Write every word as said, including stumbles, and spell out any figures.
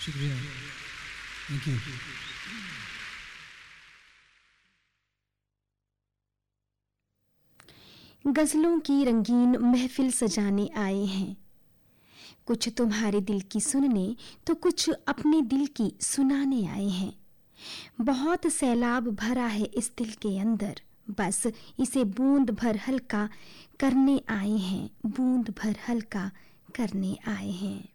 शुक्रिया, thank you. गजलों की रंगीन महफिल सजाने आए हैं, कुछ तुम्हारे दिल की सुनने तो कुछ अपने दिल की सुनाने आए हैं। बहुत सैलाब भरा है इस दिल के अंदर, बस इसे बूंद भर हल्का करने आए हैं, बूंद भर हल्का करने आए हैं।